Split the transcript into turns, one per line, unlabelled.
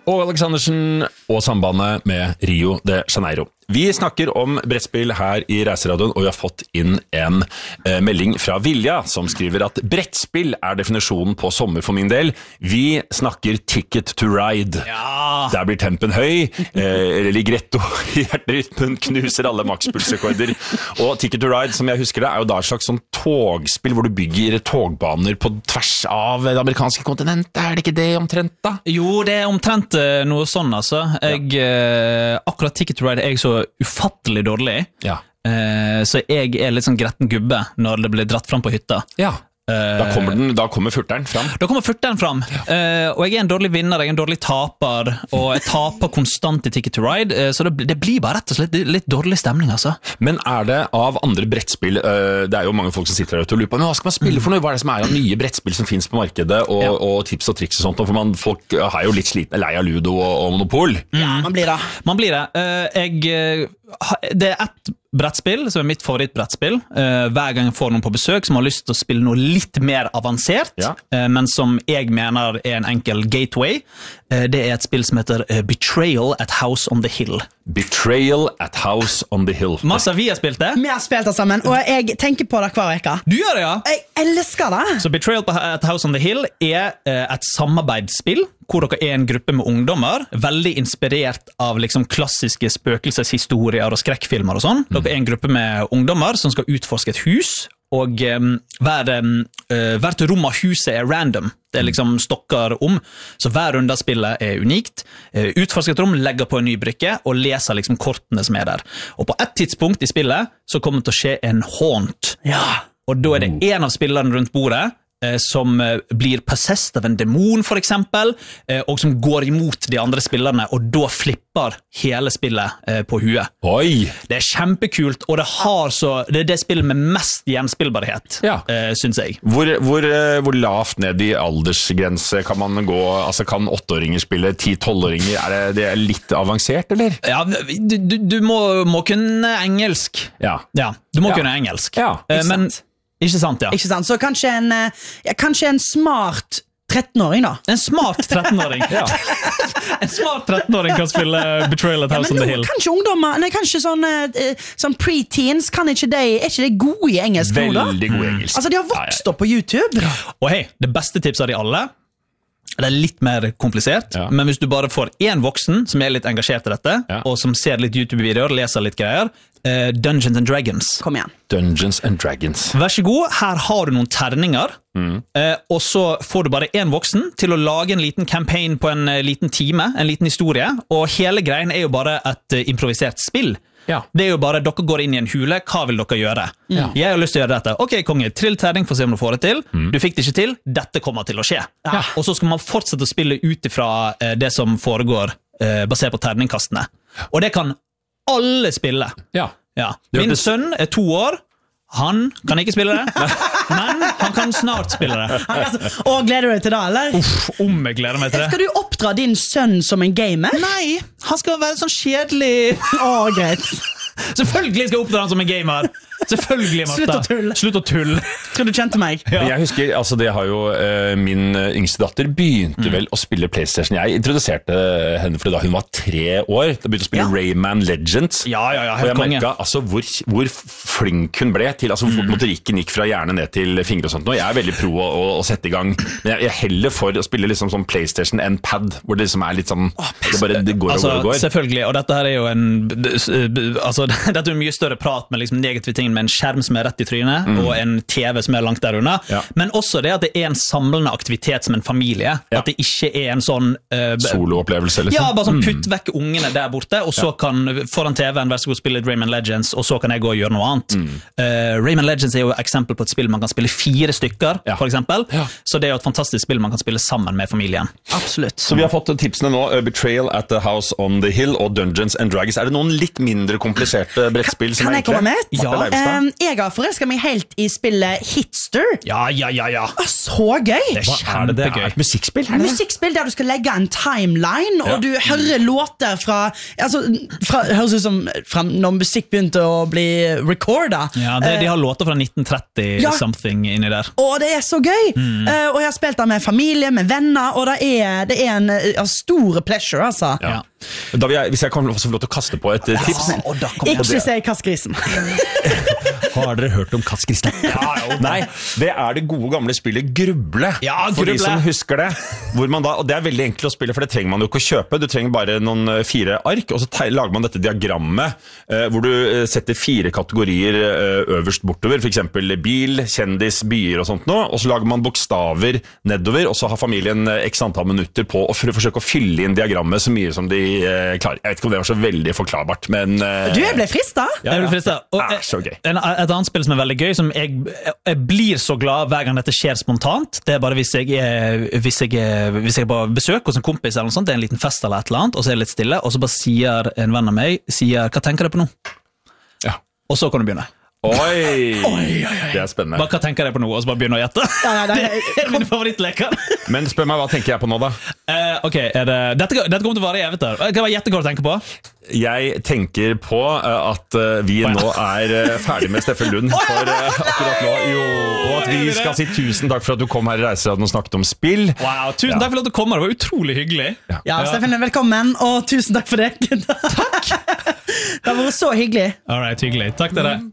og Alexandersen og sambandet med Rio de Janeiro. Vi snakker om brettspill her i Reiseradioen, og vi har fått inn en melding fra Vilja, som skriver at brettspill er definisjonen på sommer for min del. Vi snakker Ticket to Ride.
Ja.
Der blir tempen høy, Ligretto i hjerterytmen knuser alle makspulsrekorder. Og Ticket to Ride, som jeg husker det, er jo da et slags sånn togspill, hvor du bygger togbaner på tvers av det amerikanske kontinentet. Er det ikke det omtrent da?
Jo, det er omtrent noe sånn, altså. Akkurat Ticket to Ride er jeg så ufattelig dårlig.
Ja.
Så jeg er litt sånn gretten gubbe når det blir dratt fram på hytta.
Ja. Da kommer furteren fram.
Da kommer furteren fram. Og jeg er en dårlig vinner, jeg er en dårlig taper, og jeg taper konstant i Ticket to Ride, så det blir bare rett og slett litt dårlig stemning, altså. Men
er det av andre brettspill, det er jo mange folk som sitter her ute og lurer på, men hva skal man spille for noe? Hva er det som er av nye brettspill som finnes på markedet, og tips og triks og sånt, for folk har jo litt sliten, lei av Ludo og Monopol.
Ja, man blir det.
Man blir det. Det er ett brettspill som er mitt favorittbrettspill. Hver gang jeg får noen på besøk som har lyst til å spille noe litt mer avansert, men som jeg mener er en enkel gateway. Det er et spill som heter Betrayal at House on the Hill.
Betrayal at House on the Hill.
Massa, vi har spilt det.
Vi har spilt det sammen, og jeg tenker på det hver veka.
Du gjør det, ja.
Jeg elsker det.
Så Betrayal at House on the Hill er et samarbeidsspill, hvor dere er en gruppe med ungdommer, veldig inspirert av liksom klassiske spøkelseshistorier og skrekkfilmer og sånn. Dere er en gruppe med ungdommer som skal utforske et hus, og hvert rom av huset er random. Det er liksom stokker om, så hver runde av spillet er unikt. Utforsker et rom, legger på en ny brikke, og leser liksom kortene som er der. Og på et tidspunkt i spillet, så kommer det til å skje en haunt.
Ja.
Og da er det en av spillerne rundt bordet, som blir possessed av en demon for eksempel, og som går imot de andre spillerne, og da flipper hele spillet på huet.
Oi!
Det er kjempekult, og det er det spillet med mest gjenspillbarhet, synes jeg.
Hvor lavt ned i aldersgrense kan man gå? Altså, kan 8-åringer spille 10-12-åringer? Er det litt avansert, eller?
Ja, du må kunne engelsk.
Ja,
du må kunne engelsk.
Ja,
men ikke sant, ja.
Ikke sant, så kanskje en smart 13-åring da.
En smart 13-åring, ja. En smart 13-åring kan spille Betrayal at House on the Hill.
Kanskje ungdommer, kanskje sånn pre-teens, er ikke de gode i engelsk nå da?
Veldig gode i engelsk.
Altså, de har vokst opp på YouTube.
Og hei, det beste tipset av de alle, det er litt mer komplisert, men hvis du bare får en voksen som er litt engasjert i dette, og som ser litt YouTube-videoer, leser litt greier, Dungeons and Dragons.
Kom igjen.
Dungeons and Dragons.
Vær så god, her har du noen terninger, og så får du bare en voksen til å lage en liten campaign på en liten time, en liten historie, og hele greien er jo bare et improvisert spill. Ja. Det er jo bare, dere går inn i en hule, hva vil dere gjøre? Ja. Jeg har lyst til å gjøre dette. Ok, konge, trill terning for å se om du får det til. Du fikk det ikke til, dette kommer til å skje. Ja. Og så skal man fortsette å spille ut ifra det som foregår, basert på terningkastene. Og det kan alle spille. Ja. Min sønn er 2 år, han kan ikke spille det, men han kan snart spille det.
Og gleder du deg til det, eller?
Om jeg gleder meg til det.
Skal du oppdra din sønn som en gamer?
Nei, han skal være sånn kjedelig.
Greit.
Selvfølgelig skal jeg oppdra han som en gamer. Selvfølgelig, Martha. Slutt å tulle.
Tror du kjente meg?
Ja. Jeg husker, altså det har jo min yngste datter begynte vel å spille PlayStation. Jeg introduserte henne for da hun var 3 år. Da begynte å spille Rayman Legends.
Ja,
og jeg merket altså hvor flink hun ble til, altså motorikken gikk fra hjerne ned til fingre og sånt. Og jeg er veldig pro å sette i gang. Men jeg heller for å spille liksom sånn PlayStation enn pad, hvor det liksom er litt sånn, det går og går.
Selvfølgelig, og dette her er jo dette er jo mye større prat med liksom negative ting, med en skjerm som er rett i trynet, og en TV som er langt der unna. Men også det at det er en samlende aktivitet som en familie. At det ikke er en sånn
soloopplevelse, liksom.
Ja, bare sånn putt vekk ungene der borte, og så kan foran TV-en vær så god spille Rayman Legends, og så kan jeg gå og gjøre noe annet. Rayman Legends er jo et eksempel på et spill man kan spille 4 stykker, for eksempel. Så det er jo et fantastisk spill man kan spille sammen med familien.
Absolutt.
Så vi har fått tipsene nå, Betrayal at the House on the Hill og Dungeons and Dragons. Er det noen litt mindre kompliserte brettspill som
kan jeg komme med?
Ja.
Jeg har forelsket meg helt i spillet Hitster.
Ja.
Så gøy!
Hva er det? Det er et musikkspill?
Musikkspill der du skal legge en timeline, og du hører låter fra høres ut som fra når musikk begynte å bli recordet.
Ja, de har låter fra 1930 something inni der.
Og det er så gøy! Og jeg har spilt det med familie, med venner, og det det er en stor pleasure, altså.
Ja. Da hvis jeg kan også få lov til å kaste på et tips.
Ikke si Kassgrisen.
Har dere hørt om Kassgrisen? Nei, det er det gode gamle spillet Gruble. For de som husker det. Hvor man da, og det er veldig enkelt å spille, for det trenger man jo ikke å kjøpe. Du trenger bare noen 4 ark, og så lager man dette diagrammet, hvor du setter 4 kategorier øverst bortover, for eksempel bil, kjendis, byer og sånt nå, og så lager man bokstaver nedover, og så har familien x antall minutter på å forsøke å fylle inn diagrammet så mye som de klarer. Jeg vet ikke om det var så veldig forklarbart, men...
Jeg ble fristet.
Jeg ble fristet. Og
så gøy.
Et annet spill som er veldig gøy, som jeg blir så glad hver gang dette skjer spontant, det er bare hvis jeg er på besøk hos en kompis eller noe sånt, det er en liten fest eller et eller annet, og så er det litt stille, og så bare sier en venn av meg, hva tenker du på nå?
Ja.
Og så kan du begynne.
Oi. Det er spennende.
Hva tenker jeg på nå, og så bare begynne å gjette? Det er min favorittleker.
Men spør meg, hva tenker jeg på nå da?
Ok, dette kommer til å vare evig der. Hva gjette hva du tenker på?
Jeg tenker på at vi nå er ferdig med Steffen Lund for akkurat nå. Og at vi skal si tusen takk for at du kom her i Reiseradioen og snakket om spill.
Wow, tusen takk for at du kom her, det var utrolig hyggelig.
Ja, Steffen Lund, velkommen, og tusen takk for det. Takk! Det har vært så hyggelig.
Alright, hyggelig. Takk til deg.